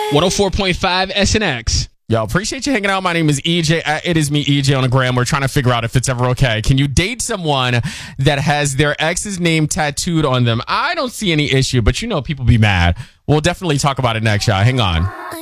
104.5 SNX. Yo, appreciate you hanging out. My name is EJ. It is me, EJ, on the gram. We're trying to figure out if it's ever okay. Can you date someone that has their ex's name tattooed on them? I don't see any issue, but people be mad. We'll definitely talk about it next, y'all. Hang on.